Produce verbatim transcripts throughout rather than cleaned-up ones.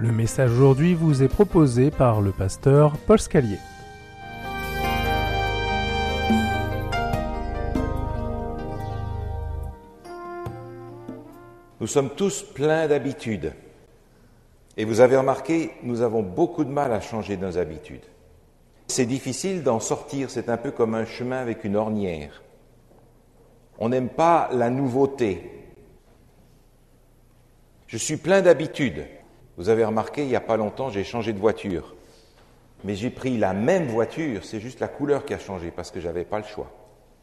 Le message aujourd'hui vous est proposé par le pasteur Paul Scalier. Nous sommes tous pleins d'habitudes. Et vous avez remarqué, nous avons beaucoup de mal à changer nos habitudes. C'est difficile d'en sortir, c'est un peu comme un chemin avec une ornière. On n'aime pas la nouveauté. Je suis plein d'habitudes. Vous avez remarqué, il n'y a pas longtemps, j'ai changé de voiture. Mais j'ai pris la même voiture, c'est juste la couleur qui a changé, parce que je n'avais pas le choix.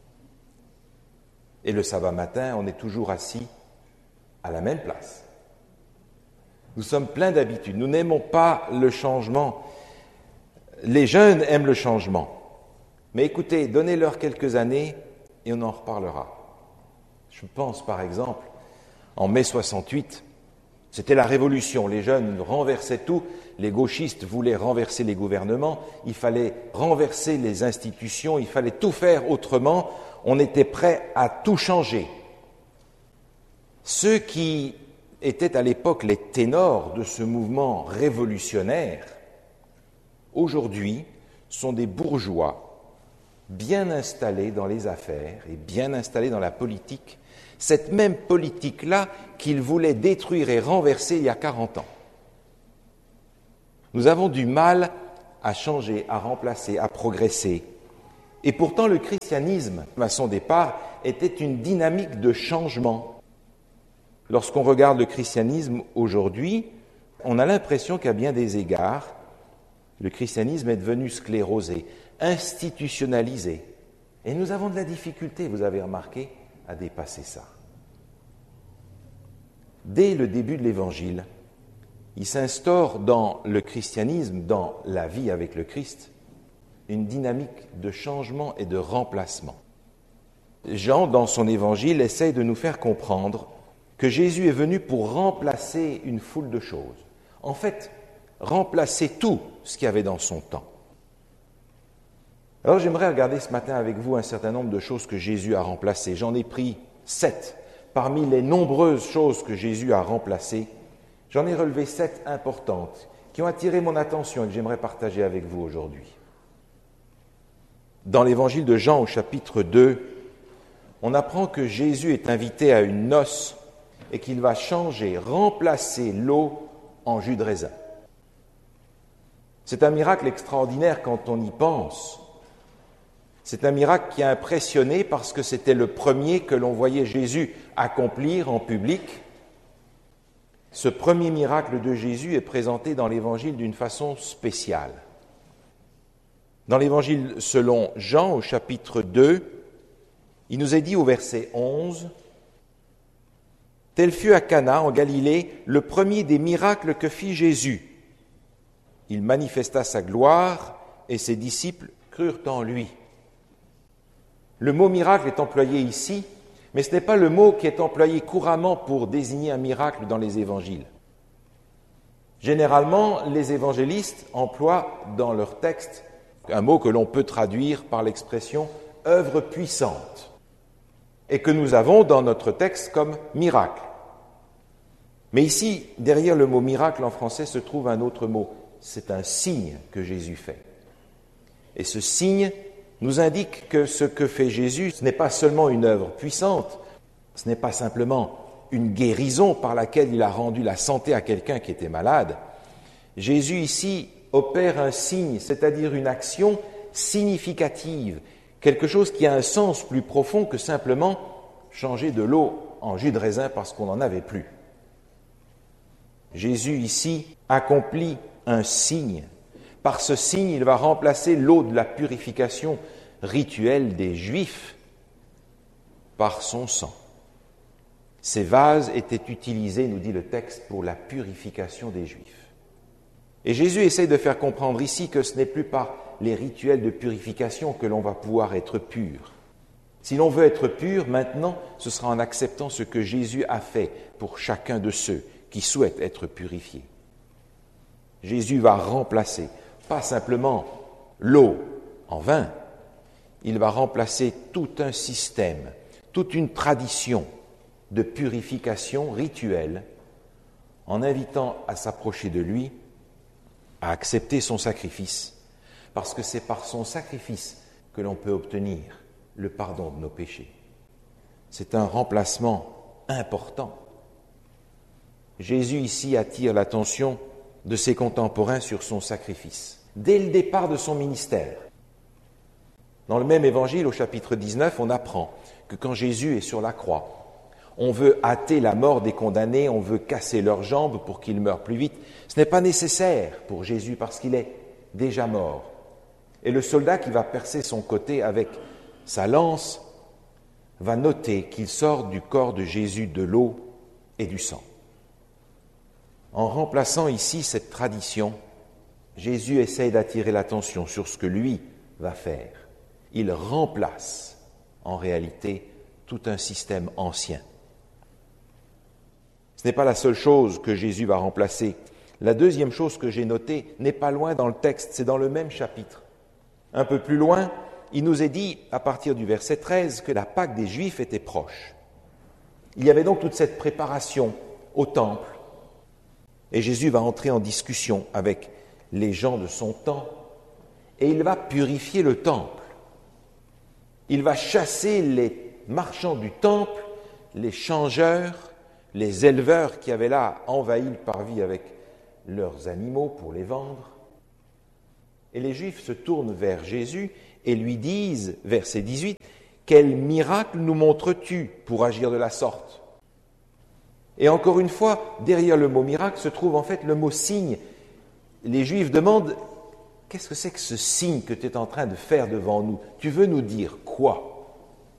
Et le sabbat matin, on est toujours assis à la même place. Nous sommes pleins d'habitudes. Nous n'aimons pas le changement. Les jeunes aiment le changement. Mais écoutez, donnez-leur quelques années et on en reparlera. Je pense par exemple, en mai soixante-huit, c'était la révolution. Les jeunes renversaient tout. Les gauchistes voulaient renverser les gouvernements. Il fallait renverser les institutions. Il fallait tout faire autrement. On était prêts à tout changer. Ceux qui étaient à l'époque les ténors de ce mouvement révolutionnaire, aujourd'hui, sont des bourgeois bien installés dans les affaires et bien installés dans la politique. Cette même politique-là qu'ils voulaient détruire et renverser il y a quarante ans. Nous avons du mal à changer, à remplacer, à progresser. Et pourtant, le christianisme, à son départ, était une dynamique de changement. Lorsqu'on regarde le christianisme aujourd'hui, on a l'impression qu'à bien des égards, le christianisme est devenu sclérosé, institutionnalisé. Et nous avons de la difficulté, vous avez remarqué, à dépasser ça. Dès le début de l'Évangile, il s'instaure dans le christianisme, dans la vie avec le Christ, une dynamique de changement et de remplacement. Jean, dans son Évangile, essaye de nous faire comprendre que Jésus est venu pour remplacer une foule de choses. En fait, remplacer tout ce qu'il y avait dans son temps. Alors j'aimerais regarder ce matin avec vous un certain nombre de choses que Jésus a remplacées. J'en ai pris sept. Parmi les nombreuses choses que Jésus a remplacées, j'en ai relevé sept importantes qui ont attiré mon attention et que j'aimerais partager avec vous aujourd'hui. Dans l'évangile de Jean au chapitre deux, on apprend que Jésus est invité à une noce et qu'il va changer, remplacer l'eau en jus de raisin. C'est un miracle extraordinaire quand on y pense. C'est un miracle qui a impressionné parce que c'était le premier que l'on voyait Jésus accomplir en public. Ce premier miracle de Jésus est présenté dans l'Évangile d'une façon spéciale. Dans l'Évangile selon Jean, au chapitre deux, il nous est dit au verset onze, « Tel fut à Cana, en Galilée, le premier des miracles que fit Jésus. Il manifesta sa gloire et ses disciples crurent en lui. » Le mot miracle est employé ici, mais ce n'est pas le mot qui est employé couramment pour désigner un miracle dans les évangiles. Généralement, les évangélistes emploient dans leur texte un mot que l'on peut traduire par l'expression « œuvre puissante » et que nous avons dans notre texte comme « miracle ». Mais ici, derrière le mot « miracle » en français se trouve un autre mot. C'est un signe que Jésus fait. Et ce signe nous indique que ce que fait Jésus, ce n'est pas seulement une œuvre puissante, ce n'est pas simplement une guérison par laquelle il a rendu la santé à quelqu'un qui était malade. Jésus ici opère un signe, c'est-à-dire une action significative, quelque chose qui a un sens plus profond que simplement changer de l'eau en jus de raisin parce qu'on n'en avait plus. Jésus ici accomplit un signe. Par ce signe, il va remplacer l'eau de la purification rituelle des Juifs par son sang. Ces vases étaient utilisés, nous dit le texte, pour la purification des Juifs. Et Jésus essaie de faire comprendre ici que ce n'est plus par les rituels de purification que l'on va pouvoir être pur. Si l'on veut être pur, maintenant, ce sera en acceptant ce que Jésus a fait pour chacun de ceux qui souhaitent être purifiés. Jésus va remplacer pas simplement l'eau en vin, il va remplacer tout un système, toute une tradition de purification rituelle en invitant à s'approcher de lui, à accepter son sacrifice, parce que c'est par son sacrifice que l'on peut obtenir le pardon de nos péchés. C'est un remplacement important. Jésus ici attire l'attention de ses contemporains sur son sacrifice, dès le départ de son ministère. Dans le même évangile, au chapitre dix-neuf, on apprend que quand Jésus est sur la croix, on veut hâter la mort des condamnés, on veut casser leurs jambes pour qu'ils meurent plus vite. Ce n'est pas nécessaire pour Jésus parce qu'il est déjà mort. Et le soldat qui va percer son côté avec sa lance va noter qu'il sort du corps de Jésus de l'eau et du sang. En remplaçant ici cette tradition, Jésus essaye d'attirer l'attention sur ce que lui va faire. Il remplace en réalité tout un système ancien. Ce n'est pas la seule chose que Jésus va remplacer. La deuxième chose que j'ai notée n'est pas loin dans le texte, c'est dans le même chapitre. Un peu plus loin, il nous est dit, à partir du verset treize, que la Pâque des Juifs était proche. Il y avait donc toute cette préparation au temple. Et Jésus va entrer en discussion avec les gens de son temps et il va purifier le temple. Il va chasser les marchands du temple, les changeurs, les éleveurs qui avaient là envahi le parvis avec leurs animaux pour les vendre. Et les Juifs se tournent vers Jésus et lui disent, verset dix-huit, « Quel miracle nous montres-tu pour agir de la sorte ?» Et encore une fois, derrière le mot miracle se trouve en fait le mot signe. Les Juifs demandent, « Qu'est-ce que c'est que ce signe que tu es en train de faire devant nous ? Tu veux nous dire quoi ?»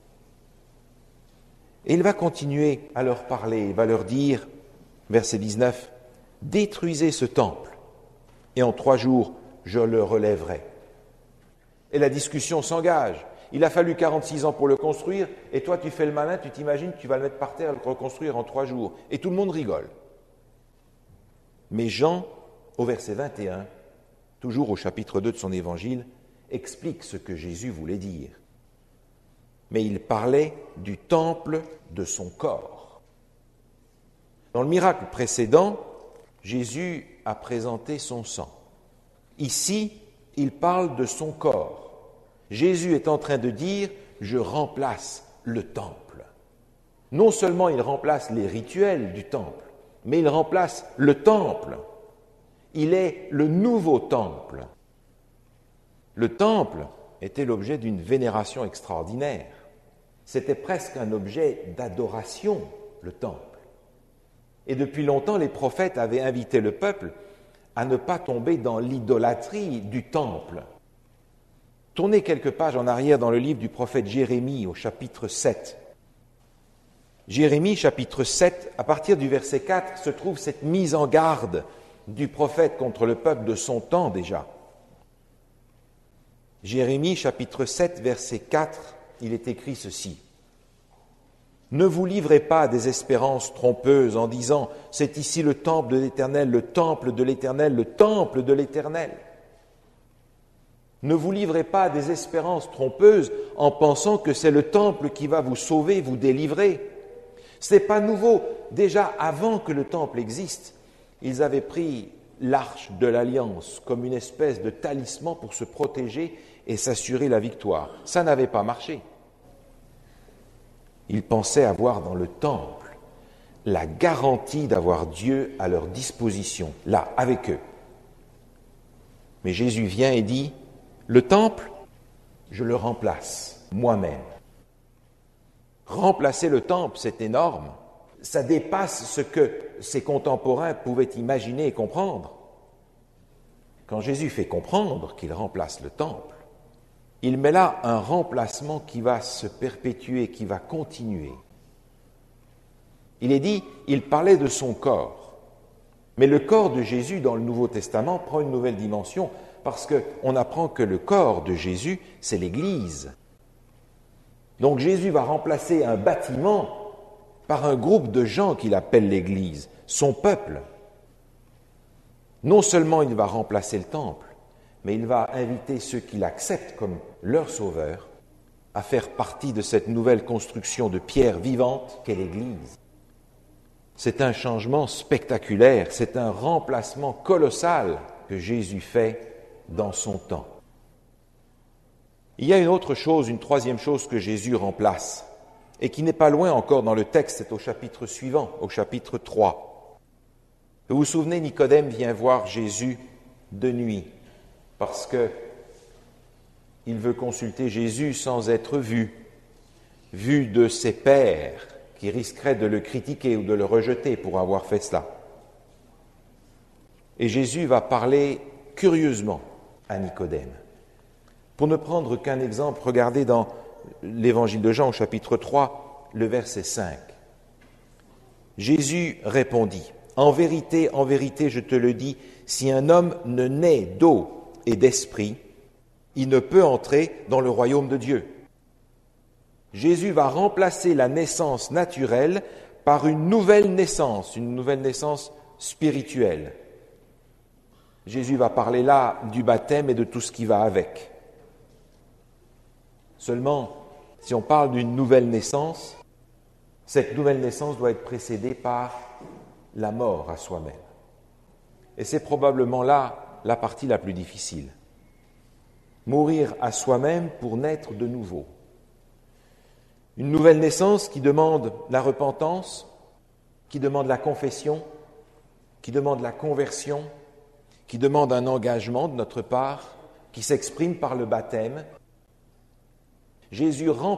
Et il va continuer à leur parler, il va leur dire, verset dix-neuf, « Détruisez ce temple, et en trois jours, je le relèverai. » Et la discussion s'engage. Il a fallu quarante-six ans pour le construire, et toi tu fais le malin, tu t'imagines que tu vas le mettre par terre et le reconstruire en trois jours. Et tout le monde rigole. Mais Jean, au verset vingt et un, toujours au chapitre deux de son évangile, explique ce que Jésus voulait dire. Mais il parlait du temple de son corps. Dans le miracle précédent, Jésus a présenté son sang. Ici, il parle de son corps. Jésus est en train de dire « je remplace le temple ». Non seulement il remplace les rituels du temple, mais il remplace le temple. Il est le nouveau temple. Le temple était l'objet d'une vénération extraordinaire. C'était presque un objet d'adoration, le temple. Et depuis longtemps, les prophètes avaient invité le peuple à ne pas tomber dans l'idolâtrie du temple. Tournez quelques pages en arrière dans le livre du prophète Jérémie au chapitre sept. Jérémie chapitre sept, à partir du verset quatre, se trouve cette mise en garde du prophète contre le peuple de son temps déjà. Jérémie chapitre sept, verset quatre, il est écrit ceci. « Ne vous livrez pas à des espérances trompeuses en disant « c'est ici le temple de l'Éternel, le temple de l'Éternel, le temple de l'Éternel ». Ne vous livrez pas à des espérances trompeuses en pensant que c'est le temple qui va vous sauver, vous délivrer. Ce n'est pas nouveau. Déjà avant que le temple existe, ils avaient pris l'arche de l'Alliance comme une espèce de talisman pour se protéger et s'assurer la victoire. Ça n'avait pas marché. Ils pensaient avoir dans le temple la garantie d'avoir Dieu à leur disposition, là, avec eux. Mais Jésus vient et dit, le temple, je le remplace moi-même. Remplacer le temple, c'est énorme. Ça dépasse ce que ses contemporains pouvaient imaginer et comprendre. Quand Jésus fait comprendre qu'il remplace le temple, il met là un remplacement qui va se perpétuer, qui va continuer. Il est dit, il parlait de son corps. Mais le corps de Jésus dans le Nouveau Testament prend une nouvelle dimension parce qu'on apprend que le corps de Jésus, c'est l'Église. Donc Jésus va remplacer un bâtiment par un groupe de gens qu'il appelle l'Église, son peuple. Non seulement il va remplacer le temple, mais il va inviter ceux qui l'acceptent comme leur sauveur à faire partie de cette nouvelle construction de pierre vivante qu'est l'Église. C'est un changement spectaculaire, c'est un remplacement colossal que Jésus fait dans son temps. Il y a une autre chose, une troisième chose que Jésus remplace, et qui n'est pas loin encore dans le texte, c'est au chapitre suivant, au chapitre trois. Vous vous souvenez, Nicodème vient voir Jésus de nuit, parce que il veut consulter Jésus sans être vu, vu de ses pairs, qui risqueraient de le critiquer ou de le rejeter pour avoir fait cela. Et Jésus va parler curieusement à Nicodème. Pour ne prendre qu'un exemple, regardez dans l'évangile de Jean au chapitre trois, le verset cinq. Jésus répondit, « En vérité, en vérité, je te le dis, si un homme ne naît d'eau et d'esprit, il ne peut entrer dans le royaume de Dieu. » Jésus va remplacer la naissance naturelle par une nouvelle naissance, une nouvelle naissance spirituelle. Jésus va parler là du baptême et de tout ce qui va avec. Seulement, si on parle d'une nouvelle naissance, cette nouvelle naissance doit être précédée par la mort à soi-même. Et c'est probablement là la partie la plus difficile. Mourir à soi-même pour naître de nouveau. Une nouvelle naissance qui demande la repentance, qui demande la confession, qui demande la conversion, qui demande un engagement de notre part, qui s'exprime par le baptême. Jésus rend